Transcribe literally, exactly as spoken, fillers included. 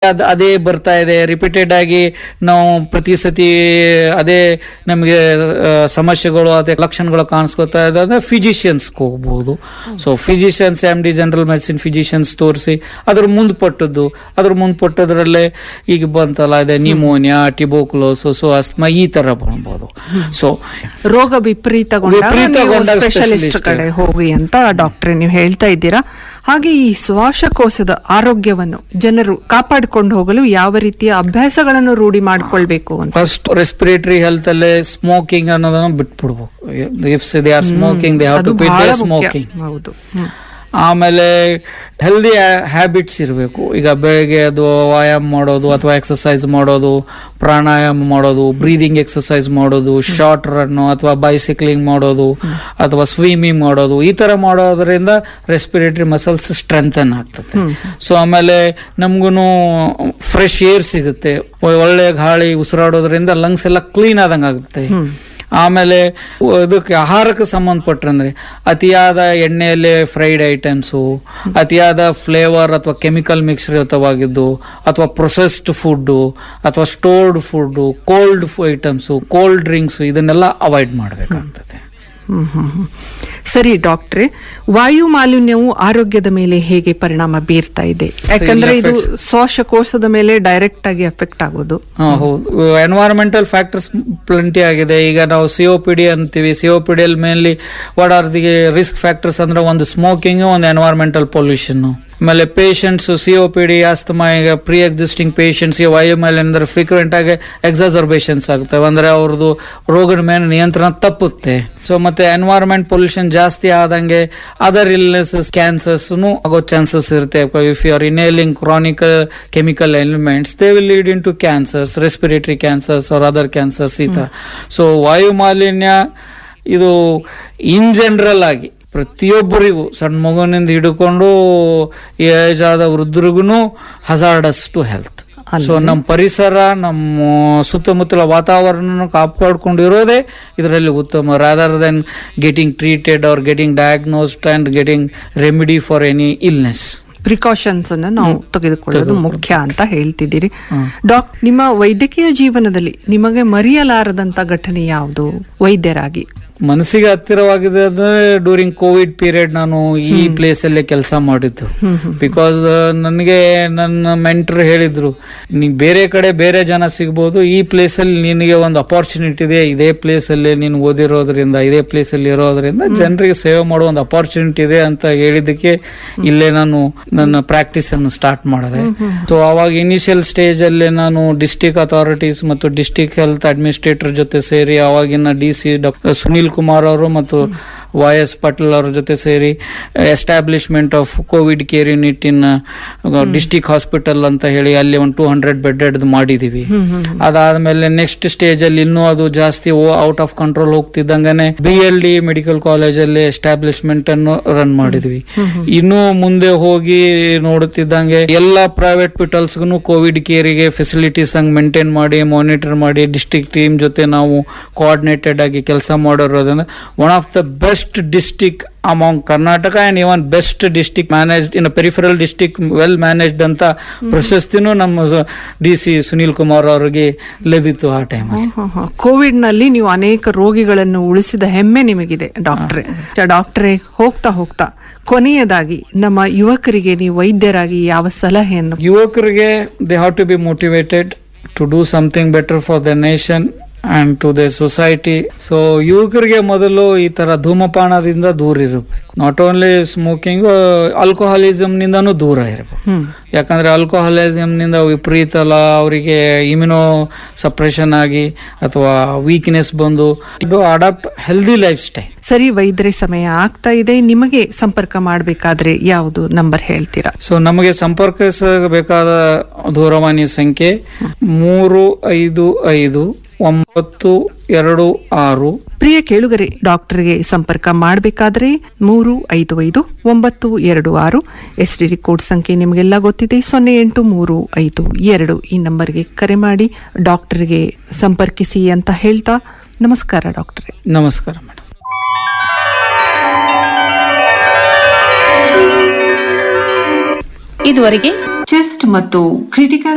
ಅದ್ ಅದೇ ಬರ್ತಾ ಇದೆ ರಿಪೀಟೆಡ್ ಆಗಿ, ನಾವು ಪ್ರತಿ ಸತಿ ಅದೇ ನಮಗೆ ಸಮಸ್ಯೆಗಳು ಅದೇ ಲಕ್ಷಣಗಳು ಕಾಣಿಸ್ಕೊತಾ ಇದೆ ಅಂದ್ರೆ ಫಿಸಿಷಿಯನ್ಸ್ಗೆ ಹೋಗ್ಬೋದು. So physicians M D general medicine physicians ತೋರಿಸಿ ಅದ್ರ ಮುಂದ್ಪಟ್ಟದ್ದು ಅದ್ರ ಮುಂದ್ಪಟ್ಟದ್ರಲ್ಲೇ ಈಗ ಬಂತಲ್ಲ ಇದೆ ನಿಮೋನಿಯಾ, ಟ್ಯೂಬರ್ಕ್ಯುಲೋಸಿಸ್, ಅಸ್ತಮಾ ಈ ತರ ಬರ್ಬೋದು. ಸೊ ರೋಗ ವಿಪರೀತಗೊಂಡ ಸ್ಪೆಷಲಿಸ್ಟ್ ಕಡೆ ಹೋಗಿ ಅಂತ ಡಾಕ್ಟ್ರೆ ನೀವು ಹೇಳ್ತಾ ಇದ್ದೀರಾ. ಹಾಗೆ ಈ ಶ್ವಾಸಕೋಶದ ಆರೋಗ್ಯವನ್ನು ಜನರು ಕಾಪಾಡಿಕೊಂಡು ಹೋಗಲು ಯಾವ ರೀತಿಯ ಅಭ್ಯಾಸಗಳನ್ನು ರೂಢಿ ಮಾಡ್ಕೊಳ್ಬೇಕು ಅಂತ? ಫಸ್ಟ್ ರೆಸ್ಪಿರೇಟರಿ ಹೆಲ್ತ್ ಅಲ್ಲೇ ಸ್ಮೋಕಿಂಗ್ ಅನ್ನೋದನ್ನ ಬಿಟ್ಬಿಡ್ಬೇಕು. If they are smoking they have to quit they smoking. ಹೌದು. ಆಮೇಲೆ ಹೆಲ್ದಿ ಹ್ಯಾಬಿಟ್ಸ್ ಇರಬೇಕು. ಈಗ ಬೆಳಗ್ಗೆ ಅದು ವ್ಯಾಯಾಮ ಮಾಡೋದು ಅಥವಾ ಎಕ್ಸರ್ಸೈಸ್ ಮಾಡೋದು, ಪ್ರಾಣಾಯಾಮ ಮಾಡೋದು, ಬ್ರೀದಿಂಗ್ ಎಕ್ಸರ್ಸೈಸ್ ಮಾಡೋದು, ಶಾರ್ಟ್ ರನ್ ಅಥವಾ ಬೈಸಿಕ್ಲಿಂಗ್ ಮಾಡೋದು ಅಥವಾ ಸ್ವಿಮ್ಮಿಂಗ್ ಮಾಡೋದು, ಈ ತರ ಮಾಡೋದ್ರಿಂದ ರೆಸ್ಪಿರೇಟರಿ ಮಸಲ್ಸ್ ಸ್ಟ್ರೆಂಥನ್ ಆಗ್ತದೆ. ಸೊ ಆಮೇಲೆ ನಮ್ಗೂ ಫ್ರೆಶ್ ಏರ್ ಸಿಗುತ್ತೆ, ಒಳ್ಳೆ ಗಾಳಿ ಉಸಿರಾಡೋದ್ರಿಂದ ಲಂಗ್ಸ್ ಎಲ್ಲ ಕ್ಲೀನ್ ಆದಂಗೆ ಆಗುತ್ತೆ. ಆಮೇಲೆ ಇದಕ್ಕೆ ಆಹಾರಕ್ಕೆ ಸಂಬಂಧಪಟ್ಟಂದ್ರೆ ಅತಿಯಾದ ಎಣ್ಣೆಯಲ್ಲಿ ಫ್ರೈಡ್ ಐಟಮ್ಸು, ಅತಿಯಾದ ಫ್ಲೇವರ್ ಅಥವಾ ಕೆಮಿಕಲ್ ಮಿಶ್ರಿತವಾಗಿದ್ದು ಅಥವಾ ಪ್ರೊಸೆಸ್ಡ್ ಫುಡ್ಡು ಅಥವಾ stored food, cold items, cold drinks ಇದನ್ನೆಲ್ಲ ಅವಾಯ್ಡ್ ಮಾಡಬೇಕಾಗ್ತದೆ. ಸರಿ ಡಾಕ್ಟ್ರೆ, ವಾಯು ಮಾಲಿನ್ಯವು ಆರೋಗ್ಯದ ಮೇಲೆ ಹೇಗೆ ಪರಿಣಾಮ ಬೀರ್ತಾ ಇದೆ? ಯಾಕಂದ್ರೆ ಇದು ಶ್ವಾಸಕೋಶದ ಮೇಲೆ ಡೈರೆಕ್ಟ್ ಆಗಿ ಎಫೆಕ್ಟ್ ಆಗೋದು. ಹೌದು, ಎನ್ವೈರನ್ಮೆಂಟಲ್ ಫ್ಯಾಕ್ಟರ್ಸ್ ಪ್ಲೆಂಟಿ ಆಗಿದೆ. ಈಗ ನಾವು ಸಿಒಪಿಡಿ ಅಂತೀವಿ. COPD mainly what are the risk factors ಅಂದ್ರೆ ಒಂದು ಸ್ಮೋಕಿಂಗ್, ಒಂದು ಎನ್ವೈರನ್ಮೆಂಟಲ್ ಪೊಲ್ಯೂಷನ್. ಆಮೇಲೆ ಪೇಷಂಟ್ಸ್ ಸಿಒಪಿಡಿ, ಆಸ್ತಮಾ, ಈಗ ಪ್ರೀ ಎಕ್ಸಿಸ್ಟಿಂಗ್ ಪೇಷಂಟ್ಸ್ ವಾಯು ಮಾಲಿನ್ಯ ಅಂದ್ರೆ ಫ್ರೀಕ್ವೆಂಟ್ ಆಗಿ ಎಕ್ಸಾಸರ್ಬೇಷನ್ಸ್ ಆಗುತ್ತವೆ, ಅಂದ್ರೆ ಅವ್ರದ್ದು ರೋಗದ ಮೇಲೆ ನಿಯಂತ್ರಣ ತಪ್ಪುತ್ತೆ. ಸೊ ಮತ್ತೆ ಎನ್ವೈರನ್ಮೆಂಟ್ ಪೊಲ್ಯೂಷನ್ ಜಾಸ್ತಿ ಆದಂಗೆ ಅದರ್ ಇಲ್ನೆಸಸ್, ಕ್ಯಾನ್ಸರ್ಸ್ ಆಗೋ ಚಾನ್ಸಸ್ ಇರುತ್ತೆ. If you are inhaling chronic chemical elements they will lead in to cancers, respiratory cancers R other cancers ಈ ತರ. ಸೊ ವಾಯು ಮಾಲಿನ್ಯ ಇದು ಇನ್ ಜನರಲ್ ಆಗಿ ಪ್ರತಿಯೊಬ್ಬರಿಗೂ, ಸಣ್ಣ ಮಗುವಿನಿಂದ ಹಿಡ್ಕೊಂಡು ಏಜ್ ಆದ ವೃದ್ಧರಿಗೂ ಹಜಾರ್ಡಸ್ ಟು ಹೆಲ್ತ್. ಸೊ ನಮ್ಮ ಪರಿಸರ, ನಮ್ಮ ಸುತ್ತಮುತ್ತಲ ವಾತಾವರಣ ಕಾಪಾಡ್ಕೊಂಡಿರೋದೇ ಇದರಲ್ಲಿ ಉತ್ತಮ, rather then getting treated are getting diagnosed and getting remedy for any illness. Precautions ಅನ್ನ ನಾವು ತೆಗೆದುಕೊಳ್ಳೋದು ಮುಖ್ಯ ಅಂತ ಹೇಳ್ತಿದ್ದೀರಿ. ಡಾಕ್ಟರ್, ನಿಮ್ಮ ವೈದ್ಯಕೀಯ ಜೀವನದಲ್ಲಿ ನಿಮಗೆ ಮರೆಯಲಾರದಂತ ಘಟನೆ ಯಾವುದು ವೈದ್ಯರಾಗಿ? ಮನಸ್ಸಿಗೆ ಹತ್ತಿರವಾಗಿದೆ ಅಂದ್ರೆ ಡ್ಯೂರಿಂಗ್ ಕೋವಿಡ್ ಪೀರಿಯಡ್ ನಾನು ಈ ಪ್ಲೇಸ್ ಅಲ್ಲೇ ಕೆಲಸ ಮಾಡಿದ್ದು. ಬಿಕಾಸ್ ನನಗೆ ನನ್ನ ಮೆಂಟರ್ ಹೇಳಿದ್ರು, ನೀ ಬೇರೆ ಕಡೆ ಬೇರೆ ಜನ ಸಿಗ್ಬೋದು, ಈ ಪ್ಲೇಸ್ ಅಲ್ಲಿ ನಿನಗೆ ಒಂದು ಅಪಾರ್ಚುನಿಟಿ ಇದೆ, ಇದೇ ಪ್ಲೇಸ್ ಅಲ್ಲಿ ನೀನು ಓದಿರೋದ್ರಿಂದ, ಇದೇ ಪ್ಲೇಸ್ ಅಲ್ಲಿ ಇರೋದ್ರಿಂದ ಜನರಿಗೆ ಸೇವೆ ಮಾಡೋ ಒಂದು ಅಪಾರ್ಚುನಿಟಿ ಇದೆ ಅಂತ ಹೇಳಿದ್ದಕ್ಕೆ ಇಲ್ಲೇ ನಾನು ನನ್ನ ಪ್ರಾಕ್ಟೀಸ್ ಅನ್ನು ಸ್ಟಾರ್ಟ್ ಮಾಡಿದೆ. ಸೊ ಅವಾಗ ಇನಿಷಿಯಲ್ ಸ್ಟೇಜ್ ಅಲ್ಲಿ ನಾನು ಡಿಸ್ಟಿಕ್ ಅಥಾರಿಟೀಸ್ ಮತ್ತು ಡಿಸ್ಟಿಕ್ ಹೆಲ್ತ್ ಅಡ್ಮಿನಿಸ್ಟ್ರೇಟರ್ ಜೊತೆ ಸೇರಿ, ಅವಾಗಿನ D C doctor Sunil Kumar ಅವರು ಮತ್ತು ವೈ ಎಸ್ ಪಾಟೀಲ್ ಅವರ ಜೊತೆ ಸೇರಿ establishment of Covid care unit in district hospital ಅಂತ ಹೇಳಿ ಅಲ್ಲಿ ಒಂದು ಟೂ ಹಂಡ್ರೆಡ್ ಬೆಡ್ ಮಾಡಿದೀವಿ. ಅದಾದ್ಮೇಲೆ ನೆಕ್ಸ್ಟ್ ಸ್ಟೇಜ್ ಅಲ್ಲಿ ಇನ್ನೂ ಅದು ಜಾಸ್ತಿ out of control ಹೋಗ್ತಿದ್ದಂಗೆ B L D medical college ಅಲ್ಲಿ ಎಸ್ಟಾಬ್ಲಿಷ್ಮೆಂಟ್ ಅನ್ನು ರನ್ ಮಾಡಿದ್ವಿ. ಇನ್ನೂ ಮುಂದೆ ಹೋಗಿ ನೋಡುತ್ತಿದ್ದಂಗೆ ಎಲ್ಲಾ ಪ್ರೈವೇಟ್ ಹಾಸ್ಪಿಟಲ್ಸ್ಗೂ ಕೋವಿಡ್ ಕೇರಿಗೆ ಫೆಸಿಲಿಟೀಸ್ ಹಂಗ್ ಮೇಂಟೈನ್ ಮಾಡಿ, ಮಾನಿಟರ್ ಮಾಡಿ, ಡಿಸ್ಟಿಕ್ ಟೀಮ್ ಜೊತೆ ನಾವು ಕೋಆರ್ಡಿನೇಟೆಡ್ ಆಗಿ ಕೆಲಸ ಮಾಡೋದ್ರಿಂದ one of the best district among Karnataka and even best district managed in a peripheral district well managed ಅಂತ ಪ್ರಶಸ್ತಿನೂ ನಮ್ಮ ಡಿ ಸಿ ಸುನೀಲ್ ಕುಮಾರ್ ಅವರಿಗೆ ಲಭಿತು ಆ ಟೈಮ್. ಕೋವಿಡ್ ನಲ್ಲಿ ನೀವು ಅನೇಕ ರೋಗಿಗಳನ್ನು ಉಳಿಸಿದ ಹೆಮ್ಮೆ ನಿಮಗಿದೆ ಡಾಕ್ಟ್ರೆ. ಡಾಕ್ಟ್ರೆ, ಹೋಗ್ತಾ ಹೋಗ್ತಾ ಕೊನೆಯದಾಗಿ ನಮ್ಮ ಯುವಕರಿಗೆ ನೀವು ವೈದ್ಯರಾಗಿ ಯಾವ ಸಲಹೆಯನ್ನು? ಯುವಕರಿಗೆ they have to be motivated to do something better for the nation and to the society. So ಯುವಕರಿಗೆ ಮೊದಲು ಈ ತರ ಧೂಮಪಾನದಿಂದ ದೂರ ಇರಬೇಕು. ನಾಟ್ ಓನ್ಲಿ ಸ್ಮೋಕಿಂಗ್, ಆಲ್ಕೋಹಾಲಿಸಮ್ ನಿಂದನೂ ದೂರ ಇರಬೇಕು. ಯಾಕಂದ್ರೆ ಆಲ್ಕೋಹಾಲಿಸಮ್ ನಿಂದ ವಿಪರೀತ ಅಲ್ಲ, ಅವರಿಗೆ ಇಮ್ಯುನೋ ಸಪ್ರೆಷನ್ ಆಗಿ ಅಥವಾ ವೀಕ್ನೆಸ್ ಬಂದು ಅಡಾಪ್ಟ್ ಹೆಲ್ದಿ ಲೈಫ್ ಸ್ಟೈಲ್. ಸರಿ ವೈದ್ಯರೇ, ಸಮಯ ಆಗ್ತಾ ಇದೆ. ನಿಮಗೆ ಸಂಪರ್ಕ ಮಾಡಬೇಕಾದ್ರೆ ಯಾವುದು ನಂಬರ್ ಹೇಳ್ತೀರಾ? ಸೊ ನಮಗೆ ಸಂಪರ್ಕಿಸಬೇಕಾದ ದೂರವಾಣಿ ಸಂಖ್ಯೆ ಮೂರು ಐದು ಐದು ಒಂಬತ್ತು ಎರಡು ಆರು. ಪ್ರಿಯ ಕೇಳುಗರೆ, ಡಾಕ್ಟರ್ಗೆ ಸಂಪರ್ಕ ಮಾಡಬೇಕಾದ್ರೆ ಮೂರು ಐದು ಐದು ಒಂಬತ್ತು ಎರಡು ಆರು ಎಸ್ ಡಿ ಕೋಡ್ ಸಂಖ್ಯೆ ನಿಮಗೆಲ್ಲ ಗೊತ್ತಿದೆ. ಸೊನ್ನೆ ಎಂಟು ಮೂರು ಐದು ಎರಡು ಈ ನಂಬರ್ಗೆ ಕರೆ ಮಾಡಿ ಡಾಕ್ಟರ್ಗೆ ಸಂಪರ್ಕಿಸಿ ಅಂತ ಹೇಳ್ತಾ ನಮಸ್ಕಾರ ಡಾಕ್ಟರ್. ನಮಸ್ಕಾರ ಮೇಡಮ್. ಇದುವರೆಗೆ ಚೆಸ್ಟ್ ಮತ್ತು ಕ್ರಿಟಿಕಲ್